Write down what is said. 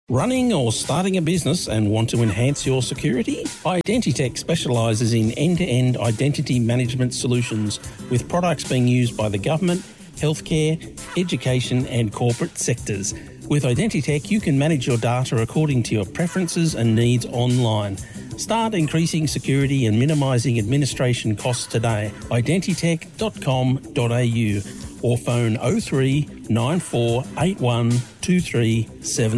Running or starting a business and want to enhance your security? Identitech specialises in end-to-end identity management solutions with products being used by the government, healthcare, education and corporate sectors. With Identitech, you can manage your data according to your preferences and needs online. Start increasing security and minimising administration costs today. Identitech.com.au or phone 03 9481 2377.